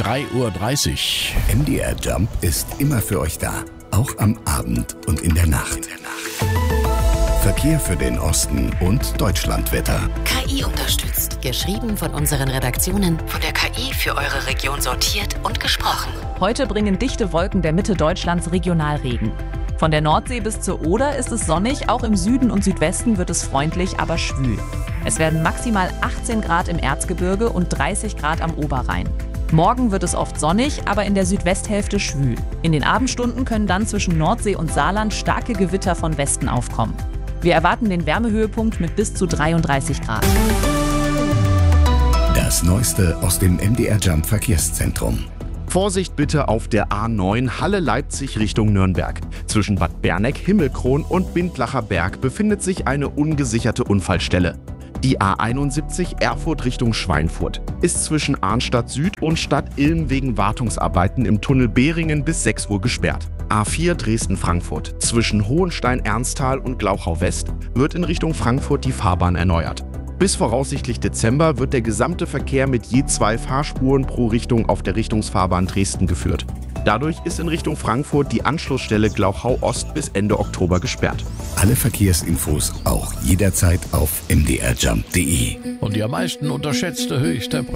3:30 Uhr. MDR Jump ist immer für euch da, auch am Abend und in der Nacht. Verkehr für den Osten und Deutschlandwetter. KI unterstützt. Geschrieben von unseren Redaktionen, von der KI für eure Region sortiert und gesprochen. Heute bringen dichte Wolken der Mitte Deutschlands Regionalregen. Von der Nordsee bis zur Oder ist es sonnig, auch im Süden und Südwesten wird es freundlich, aber schwül. Es werden maximal 18 Grad im Erzgebirge und 30 Grad am Oberrhein. Morgen wird es oft sonnig, aber in der Südwesthälfte schwül. In den Abendstunden können dann zwischen Nordsee und Saarland starke Gewitter von Westen aufkommen. Wir erwarten den Wärmehöhepunkt mit bis zu 33 Grad. Das Neueste aus dem MDR Jump Verkehrszentrum. Vorsicht bitte auf der A9 Halle-Leipzig Richtung Nürnberg. Zwischen Bad Berneck, Himmelkron und Bindlacher Berg befindet sich eine ungesicherte Unfallstelle. Die A71 Erfurt Richtung Schweinfurt ist zwischen Arnstadt Süd und Stadt Ilm wegen Wartungsarbeiten im Tunnel Behringen bis 6 Uhr gesperrt. A4 Dresden-Frankfurt zwischen Hohenstein-Ernsthal und Glauchau-West wird in Richtung Frankfurt die Fahrbahn erneuert. Bis voraussichtlich Dezember wird der gesamte Verkehr mit je 2 Fahrspuren pro Richtung auf der Richtungsfahrbahn Dresden geführt. Dadurch ist in Richtung Frankfurt die Anschlussstelle Glauchau Ost bis Ende Oktober gesperrt. Alle Verkehrsinfos auch jederzeit auf mdrjump.de. Und die am meisten unterschätzte Höchsttemperatur